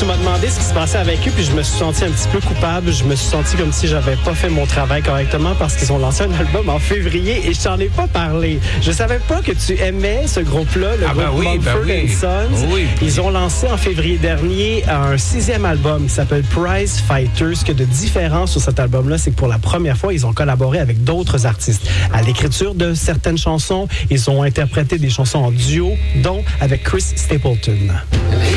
m'a demandé ce qui se passait avec eux, puis je me suis senti un petit peu coupable. Je me suis senti comme si j'avais pas fait mon travail correctement parce qu'ils ont lancé un album en février et je t'en ai pas parlé. Je savais pas que tu aimais ce groupe-là, le groupe Mumford & Sons. Oui. Ils ont lancé en février dernier un 6e album qui s'appelle Prize Fighters. Ce que de différent sur cet album-là, c'est que pour la première fois, ils ont collaboré avec d'autres artistes. À l'écriture de certaines chansons, ils ont interprété des chansons en duo, dont avec Chris Stapleton.